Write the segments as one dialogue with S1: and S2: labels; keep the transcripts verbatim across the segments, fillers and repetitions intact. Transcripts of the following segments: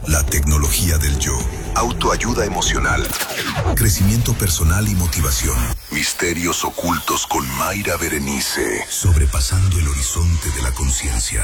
S1: La tecnología del yo. Autoayuda emocional. Crecimiento personal y motivación. Misterios ocultos con Mayra Berenice. Sobrepasando el horizonte de la conciencia.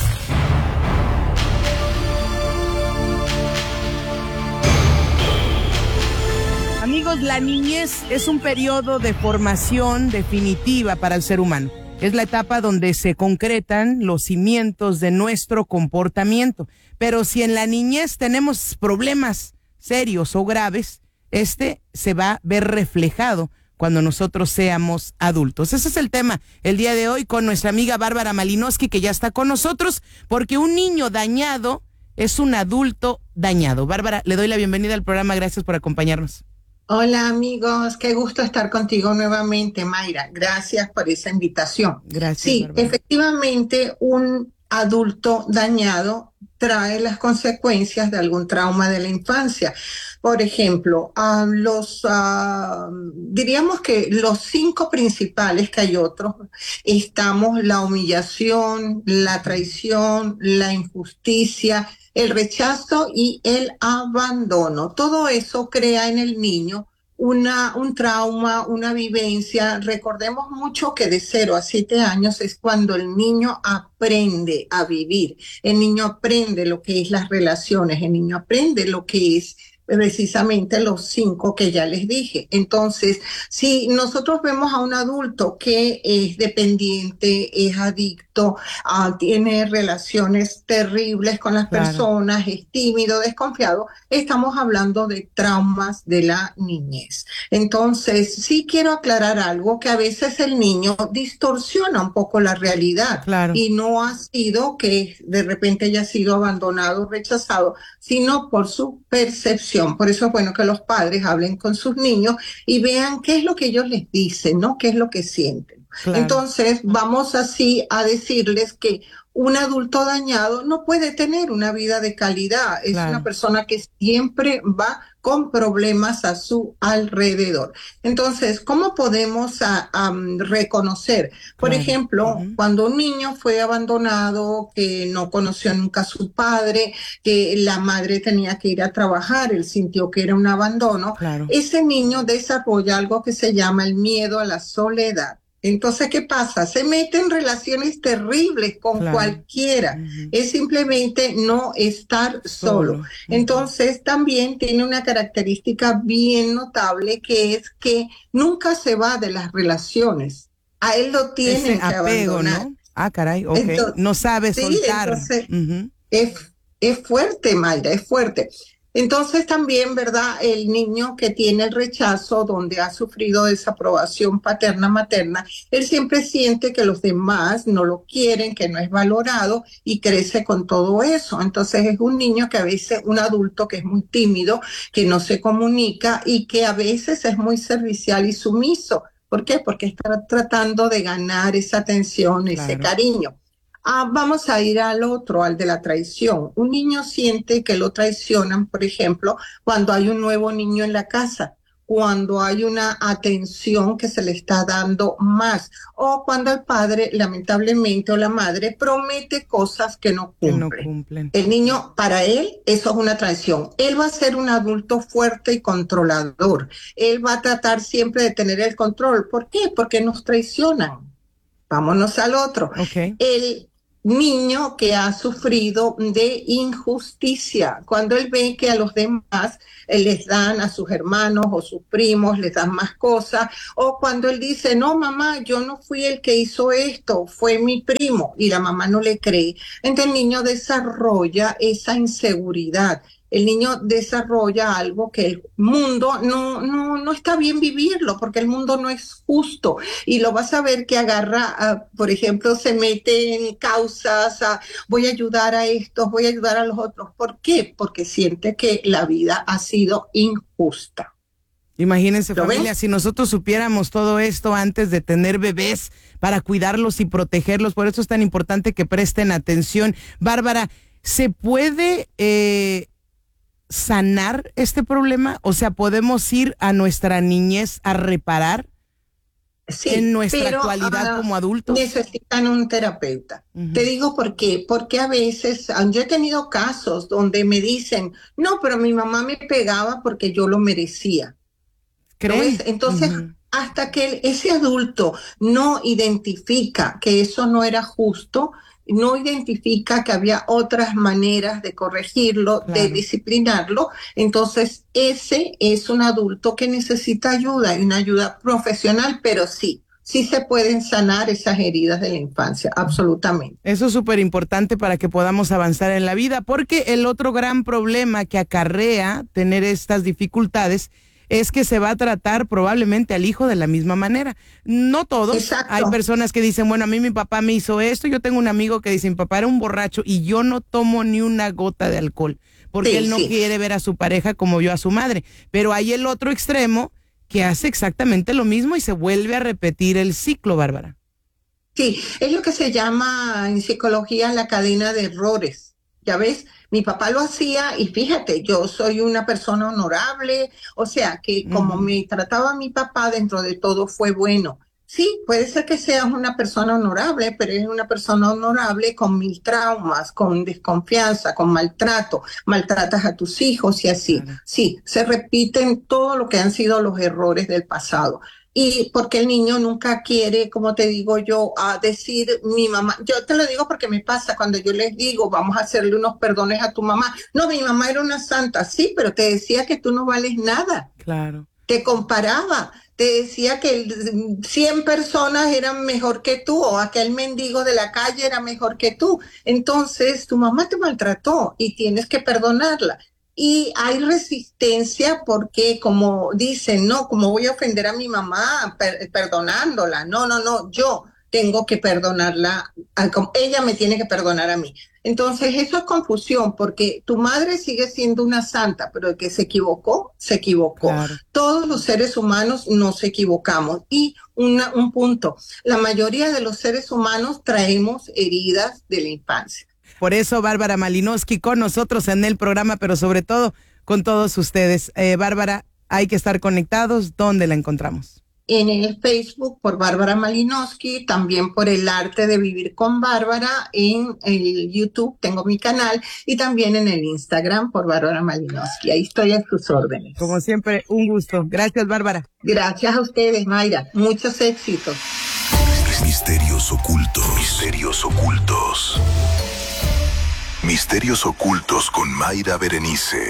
S2: Amigos, la niñez es un periodo de formación definitiva para el ser humano. Es la etapa donde se concretan los cimientos de nuestro comportamiento. Pero si en la niñez tenemos problemas serios o graves, este se va a ver reflejado cuando nosotros seamos adultos. Ese es el tema el día de hoy con nuestra amiga Bárbara Malinowski, que ya está con nosotros, porque un niño dañado es un adulto dañado. Bárbara, le doy la bienvenida al programa. Gracias por acompañarnos.
S3: Hola amigos, qué gusto estar contigo nuevamente, Mayra. Gracias por esa invitación.
S2: Gracias.
S3: Sí,
S2: Bárbara.
S3: Efectivamente, un adulto dañado trae las consecuencias de algún trauma de la infancia. Por ejemplo, uh, los uh, diríamos que los cinco principales, que hay otros, estamos la humillación, la traición, la injusticia, el rechazo y el abandono. Todo eso crea en el niño una, un trauma, una vivencia. Recordemos mucho que de cero a siete años es cuando el niño aprende a vivir. El niño aprende lo que es las relaciones, el niño aprende lo que es precisamente los cinco que ya les dije. Entonces, si nosotros vemos a un adulto que es dependiente, es adicto, uh, tiene relaciones terribles con las
S2: Claro.
S3: personas, es tímido, desconfiado, estamos hablando de traumas de la niñez. Entonces, sí quiero aclarar algo, que a veces el niño distorsiona un poco la realidad.
S2: Claro.
S3: Y no ha sido que de repente haya sido abandonado, rechazado, sino por su percepción. Por eso es bueno que los padres hablen con sus niños y vean qué es lo que ellos les dicen, ¿no? Qué es lo que sienten.
S2: Claro.
S3: Entonces, vamos así a decirles que un adulto dañado no puede tener una vida de calidad. Es
S2: Claro.
S3: una persona que siempre va con problemas a su alrededor. Entonces, ¿cómo podemos a, a, reconocer? Por
S2: Claro.
S3: ejemplo,
S2: Uh-huh.
S3: cuando un niño fue abandonado, que no conoció nunca a su padre, que la madre tenía que ir a trabajar, él sintió que era un abandono,
S2: Claro.
S3: ese niño desarrolla algo que se llama el miedo a la soledad. Entonces, ¿qué pasa? Se mete en relaciones terribles con
S2: Claro.
S3: cualquiera.
S2: Uh-huh.
S3: Es simplemente no estar solo.
S2: Solo. Uh-huh.
S3: Entonces, también tiene una característica bien notable, que es que nunca se va de las relaciones. A él lo tienen
S2: Ese
S3: que
S2: apego,
S3: abandonar.
S2: ¿no? Ah, caray, ok.
S3: Entonces,
S2: no sabe
S3: sí,
S2: soltar.
S3: entonces,
S2: Uh-huh.
S3: es, es fuerte, Mayra, es fuerte. Entonces también, ¿verdad? El niño que tiene el rechazo, donde ha sufrido desaprobación paterna, materna, él siempre siente que los demás no lo quieren, que no es valorado y crece con todo eso. Entonces es un niño que a veces, un adulto que es muy tímido, que no se comunica y que a veces es muy servicial y sumiso. ¿Por qué? Porque está tratando de ganar esa atención, ese
S2: Claro.
S3: cariño. Ah, vamos a ir al otro, al de la traición. Un niño siente que lo traicionan, por ejemplo, cuando hay un nuevo niño en la casa, cuando hay una atención que se le está dando más, o cuando el padre, lamentablemente, o la madre promete cosas que no
S2: Que no
S3: cumplen.
S2: cumplen.
S3: El niño, para él, eso es una traición. Él va a ser un adulto fuerte y controlador. Él va a tratar siempre de tener el control. ¿Por qué? Porque nos traicionan. Vámonos al otro.
S2: Ok.
S3: El niño que ha sufrido de injusticia, cuando él ve que a los demás eh, les dan, a sus hermanos o sus primos, les dan más cosas, o cuando él dice, no mamá, yo no fui el que hizo esto, fue mi primo, y la mamá no le cree. Entonces el niño desarrolla esa inseguridad. El niño desarrolla algo que el mundo no, no, no está bien vivirlo, porque el mundo no es justo. Y lo vas a ver que agarra, uh, por ejemplo, se mete en causas, uh, voy a ayudar a estos, voy a ayudar a los otros. ¿Por qué? Porque siente que la vida ha sido injusta.
S2: Imagínense, familia,
S3: ven?
S2: si nosotros supiéramos todo esto antes de tener bebés para cuidarlos y protegerlos. Por eso es tan importante que presten atención. Bárbara, ¿se puede eh, sanar este problema? O sea, ¿podemos ir a nuestra niñez a reparar?
S3: Sí,
S2: en nuestra
S3: pero,
S2: actualidad
S3: uh,
S2: como adultos.
S3: Necesitan un terapeuta. Uh-huh. Te digo por qué. Porque a veces, yo he tenido casos donde me dicen, no, pero mi mamá me pegaba porque yo lo merecía. ¿Crees? Entonces, uh-huh. hasta que ese adulto no identifica que eso no era justo, no identifica que había otras maneras de corregirlo, claro. de disciplinarlo, entonces ese es un adulto que necesita ayuda, y una ayuda profesional, pero sí, sí se pueden sanar esas heridas de la infancia, absolutamente.
S2: Eso es súper importante para que podamos avanzar en la vida, porque el otro gran problema que acarrea tener estas dificultades es que se va a tratar probablemente al hijo de la misma manera. No todos. Exacto. Hay personas que dicen, bueno, a mí mi papá me hizo esto. Yo tengo un amigo que dice, mi papá era un borracho y yo no tomo ni una gota de alcohol porque sí, él no sí. quiere ver a su pareja como yo a su madre. Pero hay el otro extremo que hace exactamente lo mismo y se vuelve a repetir el ciclo, Bárbara.
S3: Sí, es lo que se llama en psicología la cadena de errores. ¿Ya ves? Mi papá lo hacía y fíjate, yo soy una persona honorable, o sea que como uh-huh. me trataba mi papá, dentro de todo fue bueno. Sí, puede ser que seas una persona honorable, pero es una persona honorable con mil traumas, con desconfianza, con maltrato, maltratas a tus hijos y así. Uh-huh. Sí, se repiten todo lo que han sido los errores del pasado. Y porque el niño nunca quiere, como te digo yo, a decir mi mamá, yo te lo digo porque me pasa cuando yo les digo, vamos a hacerle unos perdones a tu mamá. No, mi mamá era una santa, sí, pero te decía que tú no vales nada.
S2: Claro.
S3: Te comparaba, te decía que cien personas eran mejor que tú o aquel mendigo de la calle era mejor que tú. Entonces tu mamá te maltrató y tienes que perdonarla. Y hay resistencia porque, como dicen, no, como voy a ofender a mi mamá per- perdonándola. No, no, no, yo tengo que perdonarla, ella me tiene que perdonar a mí. Entonces eso es confusión porque tu madre sigue siendo una santa, pero el que se equivocó, se equivocó. Claro. Todos los seres humanos nos equivocamos. Y una, un punto, la mayoría de los seres humanos traemos heridas de la infancia.
S2: Por eso Bárbara Malinowski con nosotros en el programa, pero sobre todo con todos ustedes. Eh, Bárbara, hay que estar conectados. ¿Dónde la encontramos?
S3: En el Facebook por Bárbara Malinowski, también por El Arte de Vivir con Bárbara, en el YouTube tengo mi canal y también en el Instagram por Bárbara Malinowski. Ahí estoy a sus órdenes.
S2: Como siempre, un gusto. Gracias, Bárbara.
S3: Gracias a ustedes, Mayra. Muchos éxitos.
S1: Misterios ocultos. Misterios ocultos. Misterios ocultos con Mayra Berenice.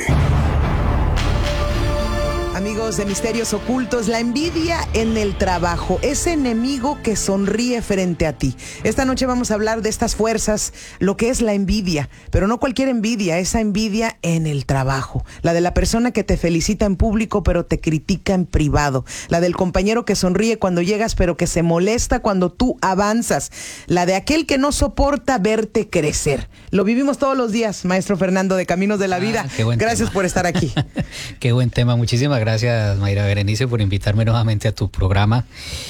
S2: Amigos de Misterios Ocultos, la envidia en el trabajo, ese enemigo que sonríe frente a ti. Esta noche vamos a hablar de estas fuerzas, lo que es la envidia, pero no cualquier envidia, esa envidia en el trabajo. La de la persona que te felicita en público pero te critica en privado. La del compañero que sonríe cuando llegas pero que se molesta cuando tú avanzas. La de aquel que no soporta verte crecer. Lo vivimos todos los días, maestro Fernando de Caminos de la Vida.
S4: Ah, qué buen
S2: Gracias
S4: tema.
S2: por estar aquí.
S4: Qué buen tema, muchísimas gracias. Gracias, Mayra Berenice, por invitarme nuevamente a tu programa.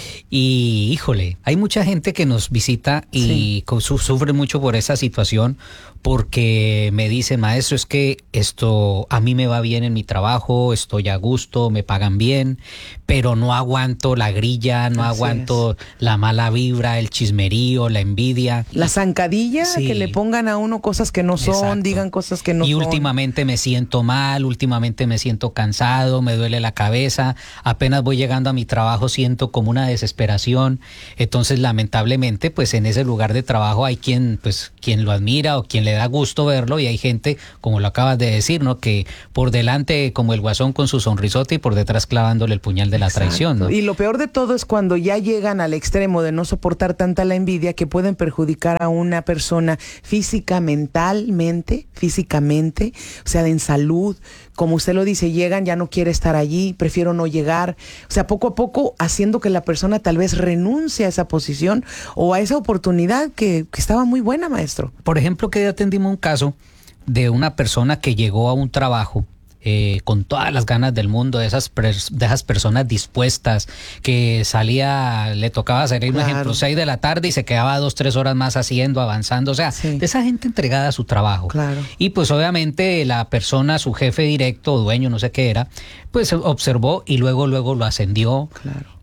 S4: Y híjole, hay mucha gente que nos visita y sí. sufre mucho por esa situación, porque me dicen, maestro, es que esto a mí me va bien en mi trabajo, estoy a gusto, me pagan bien, pero no aguanto la grilla, no Así aguanto es. la mala vibra, el chismerío, la envidia.
S2: La zancadilla, sí. que le pongan a uno cosas que no son, Exacto. digan cosas que no
S4: y
S2: son.
S4: Y últimamente me siento mal, últimamente me siento cansado, me duele la cabeza, apenas voy llegando a mi trabajo siento como una desesperación. Entonces, lamentablemente, pues en ese lugar de trabajo hay quien, pues, quien lo admira o quien le da gusto verlo, y hay gente, como lo acabas de decir, ¿no? Que por delante como el guasón con su sonrisote y por detrás clavándole el puñal de la Exacto. traición, ¿no?
S2: Y lo peor de todo es cuando ya llegan al extremo de no soportar tanta la envidia que pueden perjudicar a una persona física, mentalmente, físicamente, o sea, en salud. Como usted lo dice, llegan, ya no quiere estar allí, prefiero no llegar. O sea, poco a poco haciendo que la persona tal vez renuncie a esa posición o a esa oportunidad que, que estaba muy buena, maestro.
S4: Por ejemplo, que ya atendimos un caso de una persona que llegó a un trabajo Eh, con todas las ganas del mundo, de esas, de esas personas dispuestas, que salía, le tocaba hacer, claro. un ejemplo, seis de la tarde y se quedaba dos, tres horas más haciendo, avanzando, o sea, sí. de esa gente entregada a su trabajo.
S2: Claro.
S4: Y pues obviamente la persona, su jefe directo, dueño, no sé qué era, pues observó y luego, luego lo ascendió.
S2: Claro.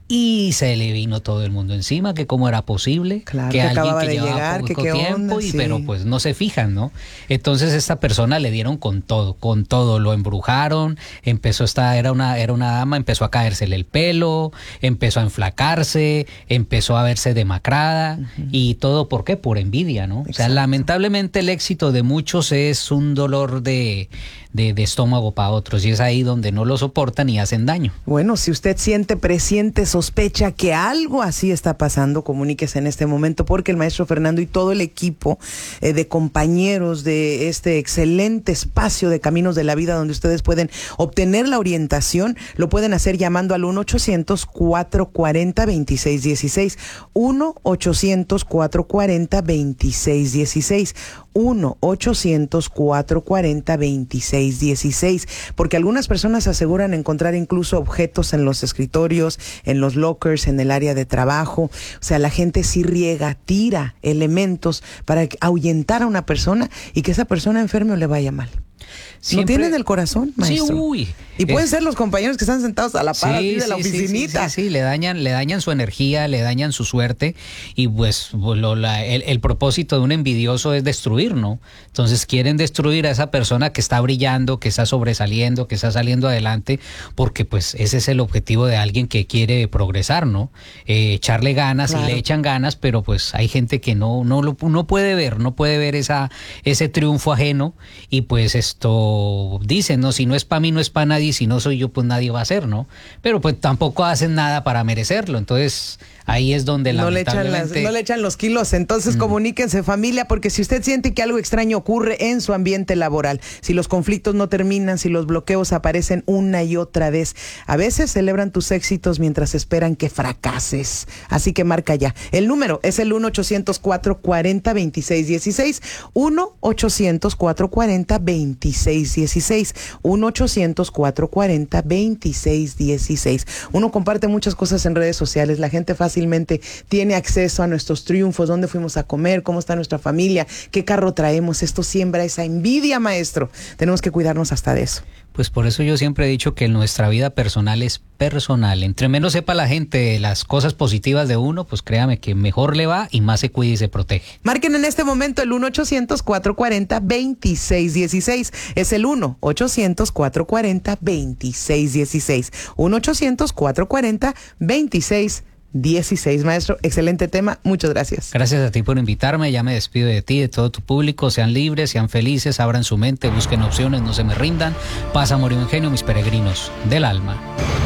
S4: y se le vino todo el mundo encima, que cómo era posible,
S2: claro,
S4: que,
S2: que
S4: alguien
S2: acababa
S4: que
S2: de
S4: llevaba
S2: llegar,
S4: poco
S2: que qué
S4: tiempo,
S2: onda,
S4: y,
S2: sí.
S4: pero pues no se fijan, ¿no? Entonces esta persona le dieron con todo, con todo, lo embrujaron, empezó esta, era una, era una dama, empezó a caérsele el pelo, empezó a enflacarse, empezó a verse demacrada, uh-huh. y todo, ¿por qué? Por envidia, ¿no? Exacto. O sea, lamentablemente el éxito de muchos es un dolor de, de, de estómago para otros, y es ahí donde no lo soportan y hacen daño.
S2: Bueno, si usted siente, presiente, sospecha que algo así está pasando, comuníquese en este momento, porque el maestro Fernando y todo el equipo eh, de compañeros de este excelente espacio de Caminos de la Vida, donde ustedes pueden obtener la orientación, lo pueden hacer llamando al uno ochocientos, cuatrocientos cuarenta, veintiséis dieciséis, uno ochocientos, cuatrocientos cuarenta, veintiséis dieciséis, uno ochocientos, cuatrocientos cuarenta, veintiséis dieciséis, porque algunas personas aseguran encontrar incluso objetos en los escritorios, en los lockers, en el área de trabajo. O sea, la gente sí riega, tira elementos para ahuyentar a una persona y que esa persona enferme o le vaya mal. Siempre... ¿No tienen el corazón, maestro?
S4: Sí, uy.
S2: Y pueden
S4: es...
S2: ser los compañeros que están sentados a la par
S4: sí,
S2: de
S4: sí,
S2: la oficinita.
S4: Sí, sí, sí, sí, le dañan, le dañan su energía, le dañan su suerte, y pues lo, la, el, el propósito de un envidioso es destruir, ¿no? Entonces quieren destruir a esa persona que está brillando, que está sobresaliendo, que está saliendo adelante, porque pues ese es el objetivo de alguien que quiere progresar, ¿no? Eh, echarle ganas, claro. Y le echan ganas, pero pues hay gente que no, no lo no puede ver, no puede ver esa, ese triunfo ajeno, y pues esto dicen, no, si no es para mí, no es para nadie, si no soy yo, pues nadie va a ser, ¿no? Pero pues tampoco hacen nada para merecerlo, entonces ahí es donde
S2: no
S4: lamentablemente...
S2: Le echan las, no le echan los kilos, entonces mm. comuníquense, familia, porque si usted siente que algo extraño ocurre en su ambiente laboral, si los conflictos no terminan, si los bloqueos aparecen una y otra vez, a veces celebran tus éxitos mientras esperan que fracases, así que marca ya. El número es el uno ochocientos, cuatrocientos cuarenta, veintiséis dieciséis, uno ochocientos, cuatrocientos cuarenta, veintiséis dieciséis, uno ochocientos, cuatrocientos cuarenta, veintiséis dieciséis. Uno comparte muchas cosas en redes sociales, la gente fácilmente tiene acceso a nuestros triunfos, dónde fuimos a comer, cómo está nuestra familia, qué carro traemos. Esto siembra esa envidia, maestro. Tenemos que cuidarnos hasta de eso.
S4: Pues por eso yo siempre he dicho que nuestra vida personal es personal. Entre menos sepa la gente las cosas positivas de uno, pues créame que mejor le va y más se cuida y se protege.
S2: Marquen en este momento el uno ochocientos, cuatrocientos cuarenta, veintiséis dieciséis. Es el uno ochocientos, cuatrocientos cuarenta, veintiséis dieciséis. uno ochocientos, cuatrocientos cuarenta, veintiséis dieciséis. Maestro, excelente tema, muchas gracias.
S4: Gracias a ti por invitarme, ya me despido de ti, de todo tu público. Sean libres, sean felices, abran su mente, busquen opciones, no se me rindan. Paz, amor y ingenio, mis peregrinos del alma.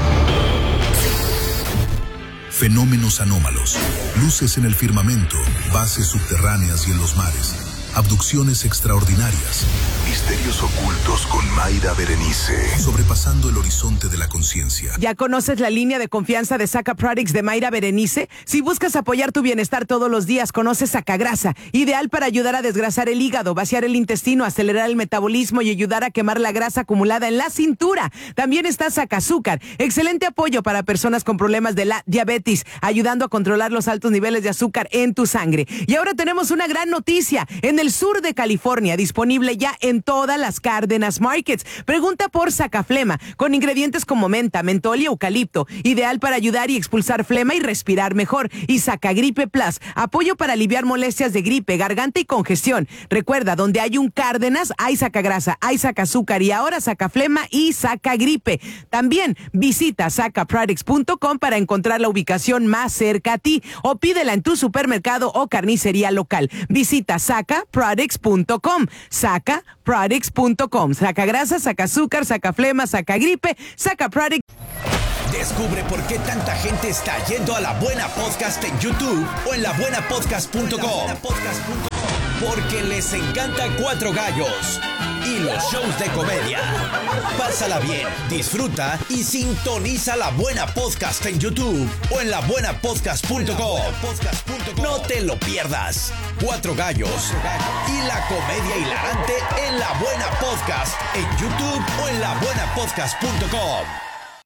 S1: Fenómenos anómalos, luces en el firmamento, bases subterráneas y en los mares, abducciones extraordinarias, misterios ocultos con Mayra Berenice, sobrepasando el horizonte de la conciencia.
S2: ¿Ya conoces la línea de confianza de Saca Products de Mayra Berenice? Si buscas apoyar tu bienestar todos los días, conoce Sacagrasa, ideal para ayudar a desgrasar el hígado, vaciar el intestino, acelerar el metabolismo y ayudar a quemar la grasa acumulada en la cintura. También está Sacazúcar, excelente apoyo para personas con problemas de la diabetes, ayudando a controlar los altos niveles de azúcar en tu sangre. Y ahora tenemos una gran noticia, en el sur de California, disponible ya en todas las Cárdenas Markets. Pregunta por Sacaflema, con ingredientes como menta, mentol y eucalipto, ideal para ayudar y expulsar flema y respirar mejor. Y Sacagripe Plus, apoyo para aliviar molestias de gripe, garganta y congestión. Recuerda, donde hay un Cárdenas, hay Sacagrasa, hay Sacazúcar y ahora Sacaflema y Sacagripe. También visita saca products punto com para encontrar la ubicación más cerca a ti o pídela en tu supermercado o carnicería local. Visita saca products punto com, saca products punto com. Sacagrasa, Sacazúcar, Sacaflema, Sacagripe, Saca Products.
S5: Descubre por qué tanta gente está yendo a La Buena Podcast en YouTube o en la buena podcast punto com. Porque les encanta Cuatro Gallos y los shows de comedia. Pásala bien, disfruta y sintoniza La Buena Podcast en YouTube o en la buena podcast punto com. No te lo pierdas. Cuatro Gallos y la comedia hilarante en La Buena Podcast en YouTube o en la buena podcast punto com.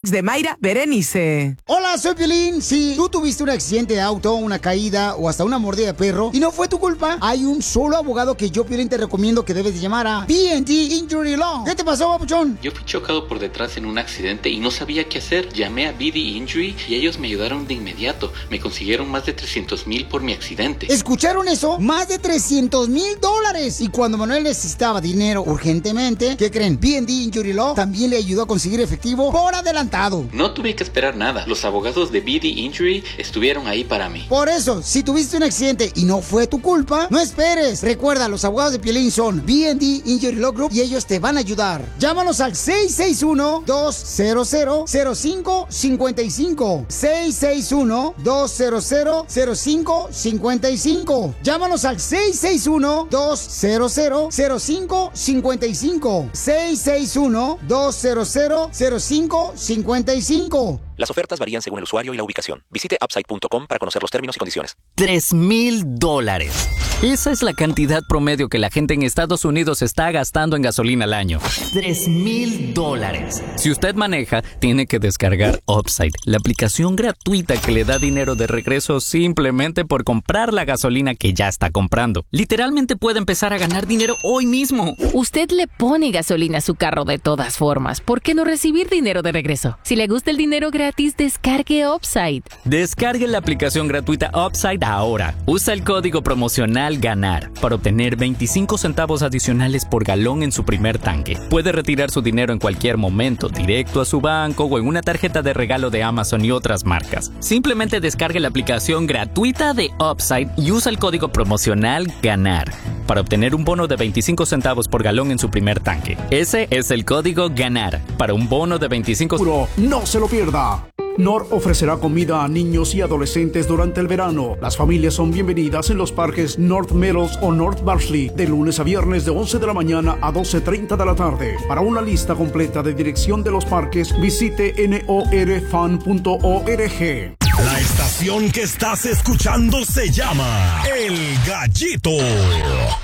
S2: de Mayra Berenice.
S6: Hola, soy Piolín. Si tú tuviste un accidente de auto, una caída o hasta una mordida de perro y no fue tu culpa, hay un solo abogado que yo, Piolín, te recomiendo que debes de llamar a B and T Injury Law. ¿Qué te pasó, papuchón?
S7: Yo fui chocado por detrás en un accidente y no sabía qué hacer. Llamé a B D Injury y ellos me ayudaron de inmediato. Me consiguieron más de trescientos mil por mi accidente.
S6: ¿Escucharon eso? Más de trescientos mil dólares. Y cuando Manuel necesitaba dinero urgentemente, ¿qué creen? B and T Injury Law también le ayudó a conseguir efectivo por adelantado.
S7: No tuve que esperar nada. Los abogados de B D Injury estuvieron ahí para mí.
S6: Por eso, si tuviste un accidente y no fue tu culpa, no esperes. Recuerda, los abogados de Piolín son B and T Injury Law Group y ellos te van a ayudar. Llámanos al seis seis uno, dos cero cero, cero cinco cinco cinco. seis seis uno, dos cero cero, cero cinco cinco cinco. Llámanos al seis seis uno, dos cero cero, cero cinco cinco cinco. seis seis uno, dos cero cero, cero cinco cinco cinco.
S8: Las ofertas varían según el usuario y la ubicación. Visite upside punto com para conocer los términos y condiciones.
S9: Tres mil dólares. Esa es la cantidad promedio que la gente en Estados Unidos está gastando en gasolina al año. Tres mil dólares. Si usted maneja, tiene que descargar Upside, la aplicación gratuita que le da dinero de regreso simplemente por comprar la gasolina que ya está comprando. Literalmente puede empezar a ganar dinero hoy mismo.
S10: Usted le pone gasolina a su carro de todas formas. ¿Por qué no recibir dinero de regreso? Si le gusta el dinero gratis, descargue Upside.
S9: Descargue la aplicación gratuita Upside ahora. Usa el código promocional GANAR para obtener veinticinco centavos adicionales por galón en su primer tanque. Puede retirar su dinero en cualquier momento, directo a su banco o en una tarjeta de regalo de Amazon y otras marcas. Simplemente descargue la aplicación gratuita de Upside y usa el código promocional GANAR para obtener un bono de veinticinco centavos por galón en su primer tanque. Ese es el código GANAR para un bono de veinticinco centavos.
S11: No se lo pierda. Nor ofrecerá comida a niños y adolescentes durante el verano. Las familias son bienvenidas en los parques North Meadows o North Barsley de lunes a viernes de once de la mañana a doce treinta de la tarde. Para una lista completa de dirección de los parques, visite norfan punto org.
S5: La estación que estás escuchando se llama El Gallito.